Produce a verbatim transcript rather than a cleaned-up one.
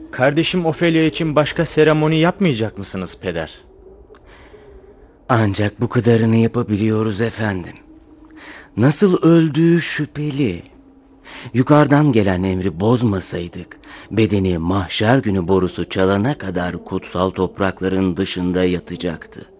Kardeşim Ofelia için başka seremoni yapmayacak mısınız peder? Ancak bu kadarını yapabiliyoruz efendim. Nasıl öldüğü şüpheli. Yukarıdan gelen emri bozmasaydık, bedeni mahşer günü borusu çalana kadar kutsal toprakların dışında yatacaktı.